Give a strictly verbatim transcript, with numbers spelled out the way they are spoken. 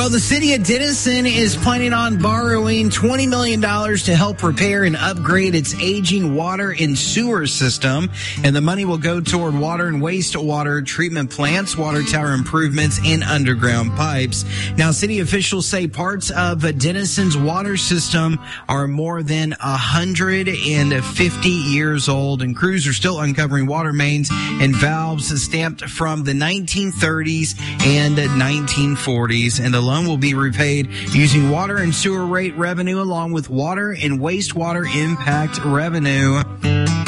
Well, the city of Denison is planning on borrowing twenty million dollars to help repair and upgrade its aging water and sewer system. And the money will go toward water and wastewater treatment plants, water tower improvements, and underground pipes. Now, city officials say parts of Denison's water system are more than one hundred fifty years old, and crews are still uncovering water mains and valves stamped from the nineteen thirties and nineteen forties. And the loan will be repaid using water and sewer rate revenue along with water and wastewater impact revenue.